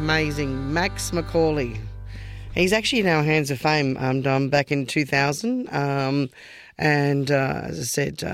amazing. Max Macaulay. He's actually in our Hands of Fame back in 2000. And as I said,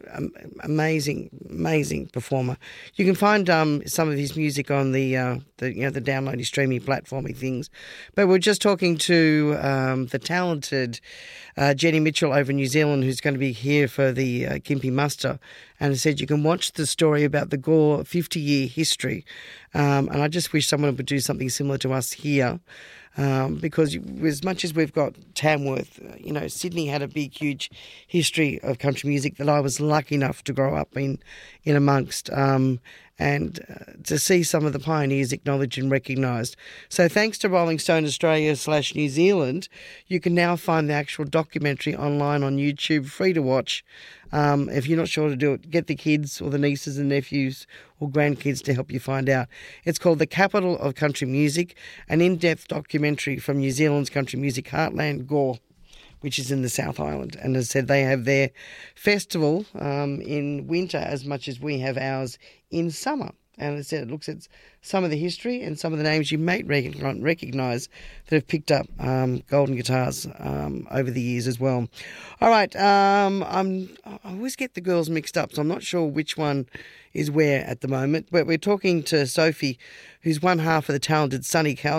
amazing performer. You can find some of his music on the downloady streaming platforming things. But we're just talking to the talented Jenny Mitchell over in New Zealand, who's going to be here for the Gympie Muster. And I said you can watch the story about the Gore 50-year history. And I just wish someone would do something similar to us here. Because as much as we've got Tamworth, Sydney had a big, huge history of country music that I was lucky enough to grow up in amongst, and to see some of the pioneers acknowledged and recognised. So thanks to Rolling Stone Australia / New Zealand, you can now find the actual documentary online on YouTube, free to watch. If you're not sure to do it, get the kids or the nieces and nephews or grandkids to help you find out. It's called The Capital of Country Music, an in-depth documentary from New Zealand's country music heartland, Gore, which is in the South Island. And as I said, they have their festival in winter as much as we have ours in summer. And as I said, it looks at some of the history and some of the names you may recognise that have picked up golden guitars over the years as well. All right, I always get the girls mixed up, so I'm not sure which one is where at the moment. But we're talking to Sophie, who's one half of the talented Sunny Cal